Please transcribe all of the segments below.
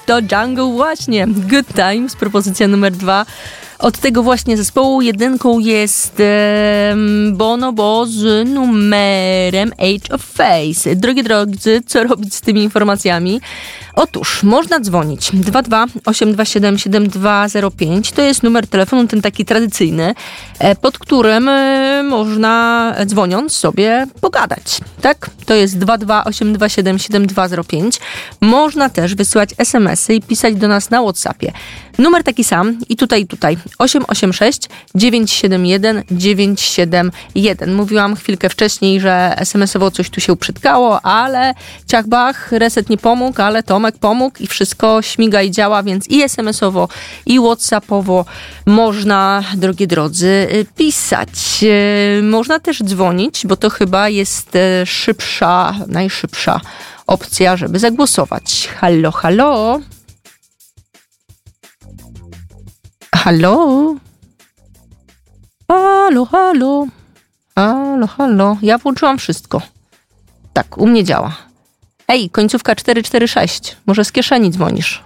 to Jungle właśnie. Good Times, propozycja numer 2. Od tego właśnie zespołu 1 jest Bonobo z numerem Age of Face. Drogie drodzy, co robić z tymi informacjami? Otóż można dzwonić 22 827 7205. To jest numer telefonu, ten taki tradycyjny, pod którym można dzwoniąc sobie pogadać. Tak? To jest 22 827 7205. Można też wysyłać SMS-y i pisać do nas na WhatsAppie. Numer taki sam i tutaj 886 971 971. Mówiłam chwilkę wcześniej, że SMS-owo coś tu się uprzytkało, ale ciach-bach, reset nie pomógł, ale Tomek pomógł i wszystko śmiga i działa, więc i SMS-owo, i WhatsAppowo można, drogie drodzy, pisać. Można też dzwonić, bo to chyba jest najszybsza opcja, żeby zagłosować. Halo, halo? Halo? Halo, halo? Halo, halo? Ja włączyłam wszystko. Tak, u mnie działa. Ej, końcówka 446. Może z kieszeni dzwonisz?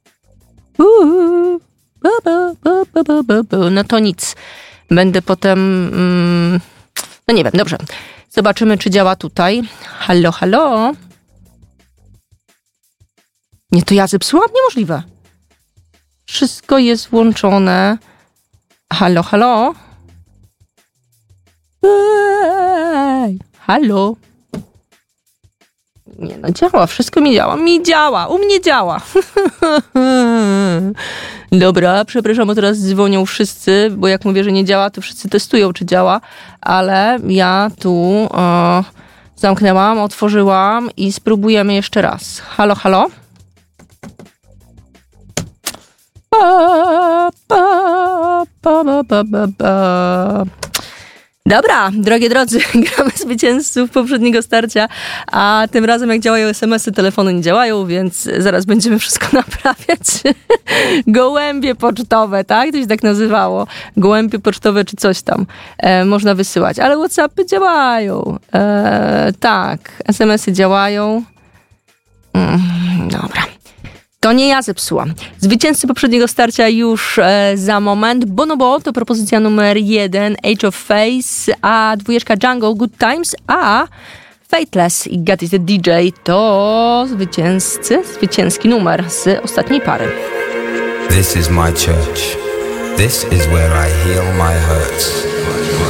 No to nic. Będę potem... No nie wiem, dobrze. Zobaczymy, czy działa tutaj. Halo, halo? Nie, to ja zepsułam? Niemożliwe. Wszystko jest włączone. Halo, halo? Ej, halo? Nie no, działa, wszystko mi działa. U mnie działa. Dobra, przepraszam, bo teraz dzwonią wszyscy, bo jak mówię, że nie działa, to wszyscy testują, czy działa, ale ja tu zamknęłam, otworzyłam i spróbujemy jeszcze raz. Halo, halo? Dobra, drogie drodzy, gramy zwycięzców poprzedniego starcia, a tym razem jak działają SMS-y, telefony nie działają, więc zaraz będziemy wszystko naprawiać. Gołębie pocztowe, tak? To się tak nazywało. Gołębie pocztowe czy coś tam można wysyłać, ale WhatsAppy działają. Tak, SMS-y działają. Dobra. To nie ja zepsułam. Zwycięzcy poprzedniego starcia już za moment. Bonobo to propozycja numer 1, Age of Face, a 2 Jungle, Good Times, a Fateless i God is the DJ to zwycięski numer z ostatniej pary. This is my church. This is where I heal my hurts.